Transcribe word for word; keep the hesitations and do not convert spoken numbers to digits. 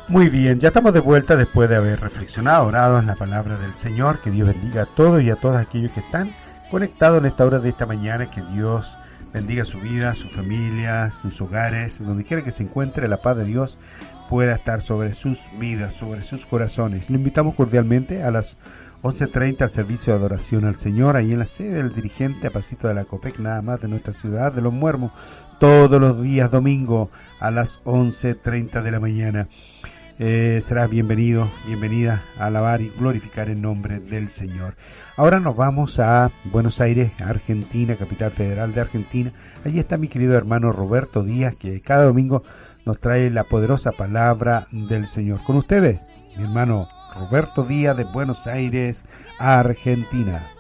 Muy bien, ya estamos de vuelta después de haber reflexionado, orado en la palabra del Señor. Que Dios bendiga a todos y a todos aquellos que están conectados en esta hora de esta mañana. Que Dios bendiga su vida, su familia, sus hogares, donde quiera que se encuentre. La paz de Dios pueda estar sobre sus vidas, sobre sus corazones. Le invitamos cordialmente a las once treinta al servicio de adoración al Señor, ahí en la sede del dirigente a pasito de la Copec, nada más, de nuestra ciudad de Los Muermos, todos los días domingo a las once treinta de la mañana. Eh, serás bienvenido, bienvenida a alabar y glorificar el nombre del Señor. Ahora nos vamos a Buenos Aires, Argentina, capital federal de Argentina. Allí está mi querido hermano Roberto Díaz, que cada domingo nos trae la poderosa palabra del Señor. Con ustedes, mi hermano Roberto Díaz de Buenos Aires, Argentina.